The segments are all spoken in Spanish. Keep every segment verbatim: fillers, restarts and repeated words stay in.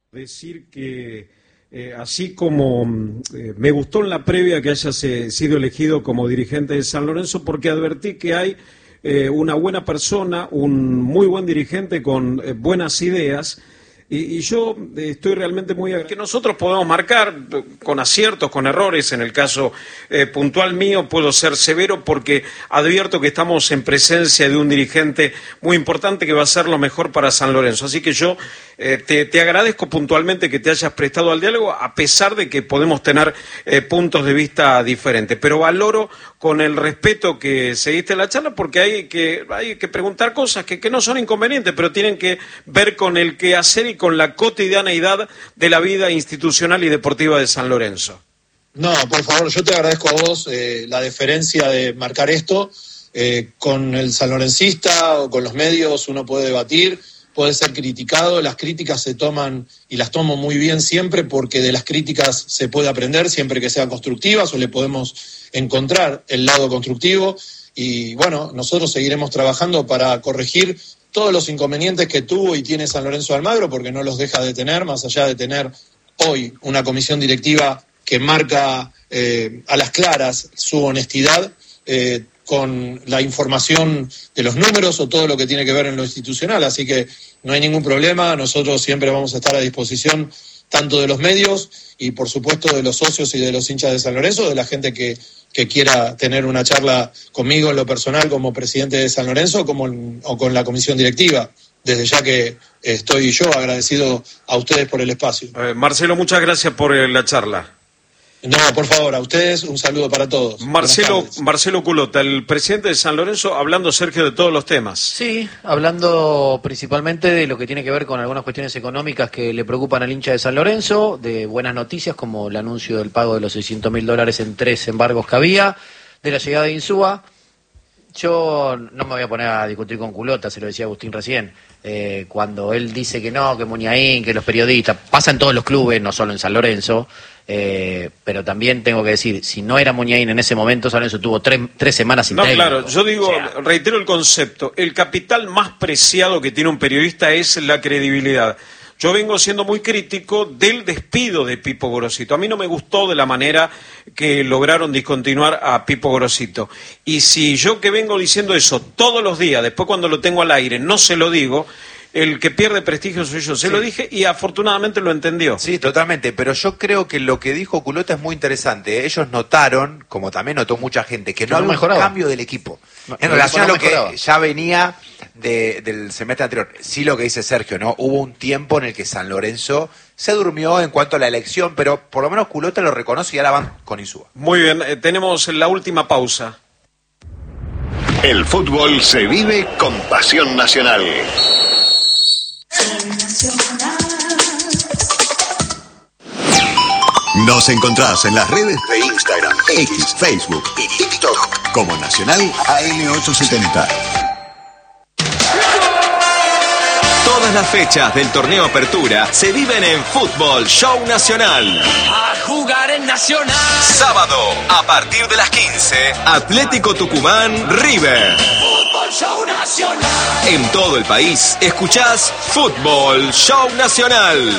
Decir que eh, así como eh, me gustó en la previa que hayas eh, sido elegido como dirigente de San Lorenzo, porque advertí que hay eh, una buena persona, un muy buen dirigente con eh, buenas ideas. Y, y yo estoy realmente muy agradecido. Que nosotros podemos marcar con aciertos, con errores. En el caso eh, puntual mío puedo ser severo porque advierto que estamos en presencia de un dirigente muy importante que va a hacer lo mejor para San Lorenzo. Así que yo eh, te, te agradezco puntualmente que te hayas prestado al diálogo, a pesar de que podemos tener eh, puntos de vista diferentes. Pero valoro con el respeto que seguiste la charla, porque hay que, hay que preguntar cosas que, que no son inconvenientes, pero tienen que ver con el quehacer y con la cotidianeidad de la vida institucional y deportiva de San Lorenzo. No, por favor, yo te agradezco a vos eh, la deferencia de marcar esto. Eh, con el sanlorencista o con los medios uno puede debatir, puede ser criticado, las críticas se toman y las tomo muy bien siempre, porque de las críticas se puede aprender siempre que sean constructivas, o le podemos encontrar el lado constructivo. Y bueno, nosotros seguiremos trabajando para corregir todos los inconvenientes que tuvo y tiene San Lorenzo de Almagro, porque no los deja de tener, más allá de tener hoy una comisión directiva que marca eh, a las claras su honestidad eh, con la información de los números o todo lo que tiene que ver en lo institucional. Así que no hay ningún problema, nosotros siempre vamos a estar a disposición tanto de los medios y por supuesto de los socios y de los hinchas de San Lorenzo, de la gente que, que quiera tener una charla conmigo en lo personal como presidente de San Lorenzo como en, o con la comisión directiva. Desde ya que estoy yo agradecido a ustedes por el espacio. Eh, Marcelo, muchas gracias por eh, la charla. No, por favor, a ustedes un saludo para todos. Marcelo, Marcelo Culota, el presidente de San Lorenzo, hablando, Sergio, de todos los temas. Sí, hablando principalmente de lo que tiene que ver con algunas cuestiones económicas que le preocupan al hincha de San Lorenzo, de buenas noticias como el anuncio del pago de los seiscientos mil dólares en tres embargos que había, de la llegada de Insúa. Yo no me voy a poner a discutir con Culota, se lo decía Agustín recién, eh, cuando él dice que no, que Muñain, que los periodistas, pasa en todos los clubes, no solo en San Lorenzo, eh, pero también tengo que decir, si no era Muñain en ese momento, San Lorenzo tuvo tres, tres semanas sin No, técnico. claro, yo digo, o sea, reitero el concepto, el capital más preciado que tiene un periodista es la credibilidad. Yo vengo siendo muy crítico del despido de Pipo Gorosito. A mí no me gustó de la manera que lograron discontinuar a Pipo Gorosito. Y si yo que vengo diciendo eso todos los días, después cuando lo tengo al aire no se lo digo, el que pierde prestigio soy yo. Se sí. lo dije y afortunadamente lo entendió. Sí, totalmente. Pero yo creo que lo que dijo Culota es muy interesante. Ellos notaron, como también notó mucha gente, que no, no había mejoraba. un cambio del equipo. No, en relación no a lo mejoraba. que ya venía de, del semestre anterior. Sí, lo que dice Sergio, ¿no? Hubo un tiempo en el que San Lorenzo se durmió en cuanto a la elección, pero por lo menos Culota lo reconoce y ahora van con Insúa. Muy bien, eh, tenemos la última pausa. El fútbol se vive con pasión nacional. Nos encontrás en las redes de Instagram, X, Facebook y TikTok como Nacional A M ochocientos setenta. Todas las fechas del torneo Apertura se viven en Fútbol Show Nacional. A jugar en Nacional. Sábado, a partir de las quince, Atlético Tucumán, River. Fútbol Show Nacional. En todo el país, escuchás Fútbol Show Nacional.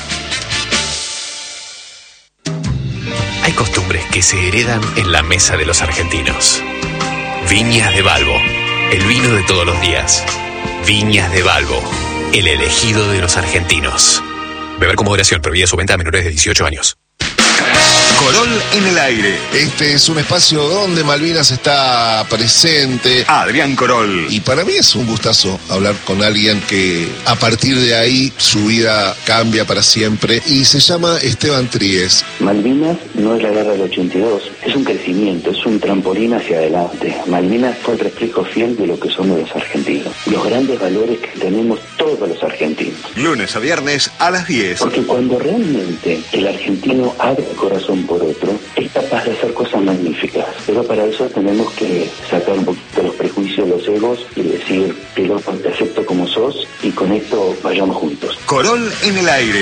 Hay costumbres que se heredan en la mesa de los argentinos. Viñas de Balbo, el vino de todos los días. Viñas de Balbo, el elegido de los argentinos. Beber con moderación, prohibida su venta a menores de dieciocho años. Corol en el aire. Este es un espacio donde Malvinas está presente. Adrián Corol. Y para mí es un gustazo hablar con alguien que a partir de ahí su vida cambia para siempre. Y se llama Esteban Tríez. Malvinas no es la guerra del ochenta y dos, es un crecimiento, es un trampolín hacia adelante. Malvinas fue el reflejo fiel de lo que somos los argentinos. Los grandes valores que tenemos todos los argentinos. Lunes a viernes a las diez. Porque cuando realmente el argentino abre el corazón por otro, es capaz de hacer cosas magníficas. Pero para eso tenemos que sacar un poquito los prejuicios, los egos y decir, te lo acepto como sos y con esto vayamos juntos. Corol en el aire.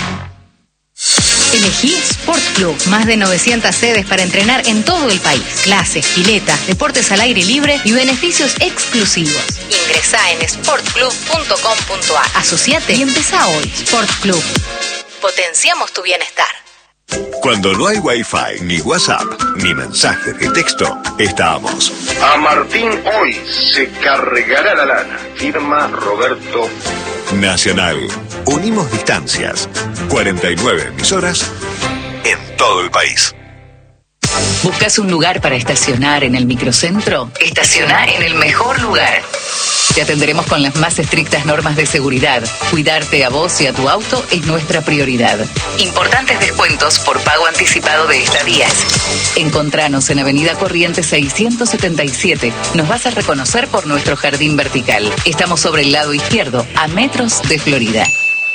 Elegí Sport Club, más de novecientas sedes para entrenar en todo el país. Clases, piletas, deportes al aire libre y beneficios exclusivos. Ingresá en sport club punto com punto a R. Asociate y empezá hoy. Sport Club. potenciamos tu bienestar. Cuando no hay Wi-Fi, ni WhatsApp, ni mensaje de texto, estamos. A Martín hoy se cargará la lana. Firma Roberto. Nacional. Unimos distancias. cuarenta y nueve emisoras en todo el país. ¿Buscas un lugar para estacionar en el microcentro? Estaciona en el mejor lugar. Te atenderemos con las más estrictas normas de seguridad. Cuidarte a vos y a tu auto es nuestra prioridad. Importantes descuentos por pago anticipado de estadías. Encontranos en Avenida Corrientes seiscientos setenta y siete. Nos vas a reconocer por nuestro jardín vertical. Estamos sobre el lado izquierdo, a metros de Florida.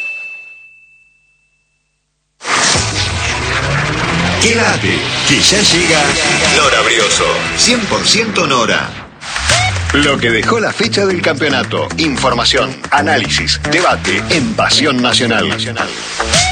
Quédate, que ya llega Nora Brioso. cien por ciento Nora. Lo que dejó la fecha del campeonato. Información, análisis, debate en Pasión Nacional.